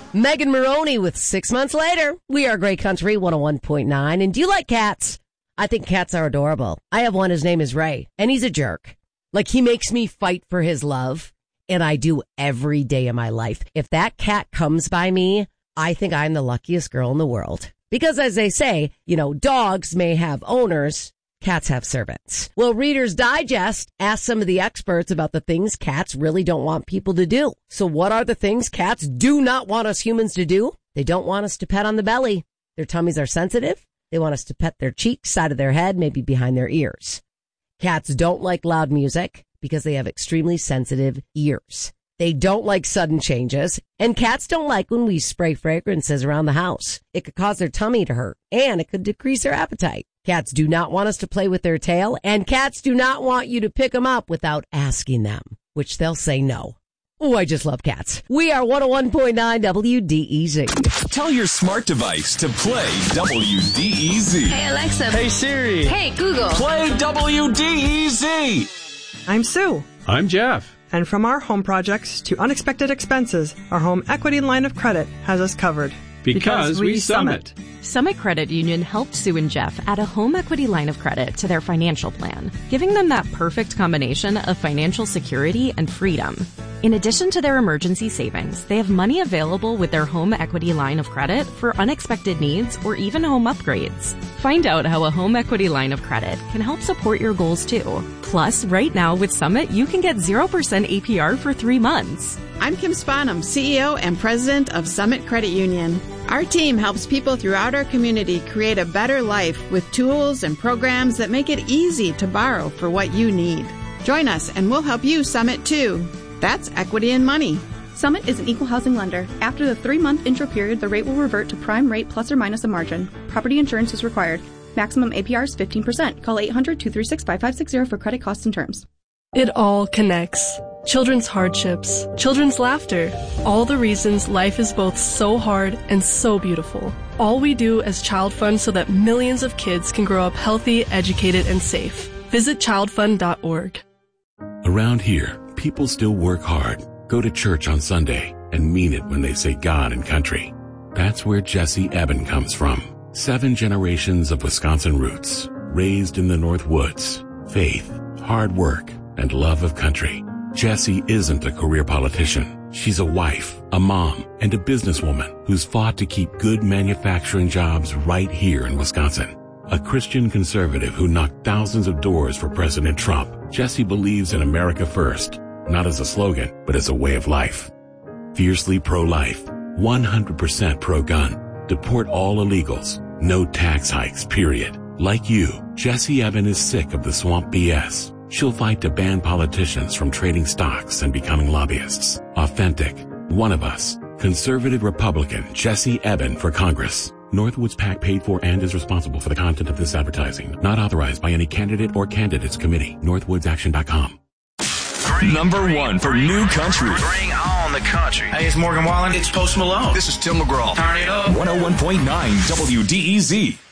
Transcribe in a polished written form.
Megan Maroney with 6 months later. We are Great Country 101.9. And do you like cats? I think cats are adorable. I have one. His name is Ray, and he's a jerk. Like, he makes me fight for his love, and I do every day of my life. If that cat comes by me, I think I'm the luckiest girl in the world. Because as they say, dogs may have owners, cats have servants. Well, Reader's Digest asked some of the experts about the things cats really don't want people to do. So what are the things cats do not want us humans to do? They don't want us to pet on the belly. Their tummies are sensitive. They want us to pet their cheeks, side of their head, maybe behind their ears. Cats don't like loud music because they have extremely sensitive ears. They don't like sudden changes, and cats don't like when we spray fragrances around the house. It could cause their tummy to hurt, and it could decrease their appetite. Cats do not want us to play with their tail, and cats do not want you to pick them up without asking them, which they'll say no. Oh, I just love cats. We are 101.9 WDEZ. Tell your smart device to play WDEZ. Hey, Alexa. Hey, Siri. Hey, Google. Play WDEZ. I'm Sue. I'm Jeff. And from our home projects to unexpected expenses, our home equity line of credit has us covered. Because we Summit. Summit Credit Union helped Sue and Jeff add a home equity line of credit to their financial plan, giving them that perfect combination of financial security and freedom. In addition to their emergency savings, they have money available with their home equity line of credit for unexpected needs or even home upgrades. Find out how a home equity line of credit can help support your goals too. Plus, right now with Summit, you can get 0% APR for 3 months. I'm Kim Spanum, CEO and President of Summit Credit Union. Our team helps people throughout our community create a better life with tools and programs that make it easy to borrow for what you need. Join us and we'll help you Summit too. That's equity and money. Summit is an equal housing lender. After the 3-month intro period, the rate will revert to prime rate plus or minus a margin. Property insurance is required. Maximum APR is 15%. Call 800-236-5560 for credit costs and terms. It all connects. Children's hardships, children's laughter, all the reasons life is both so hard and so beautiful. All we do as Child Fund so that millions of kids can grow up healthy, educated, and safe. Visit childfund.org. Around here, people still work hard, go to church on Sunday, and mean it when they say God and country. That's where Jesse Eben comes from. 7 generations of Wisconsin roots, raised in the North Woods, faith, hard work, and love of country. Jessie isn't a career politician. She's a wife, a mom, and a businesswoman who's fought to keep good manufacturing jobs right here in Wisconsin. A Christian conservative who knocked thousands of doors for President Trump, Jessie believes in America first, not as a slogan, but as a way of life. Fiercely pro-life, 100% pro-gun, deport all illegals, no tax hikes, period. Like you, Jessie Eben is sick of the swamp BS. She'll fight to ban politicians from trading stocks and becoming lobbyists. Authentic, one of us, conservative Republican Jessie Eben for Congress. Northwoods PAC paid for and is responsible for the content of this advertising. Not authorized by any candidate or candidates committee. NorthwoodsAction.com. Number 1 for new country. Bring on the country. Hey, it's Morgan Wallen. It's Post Malone. This is Tim McGraw. Turn it up. 101.9 WDEZ.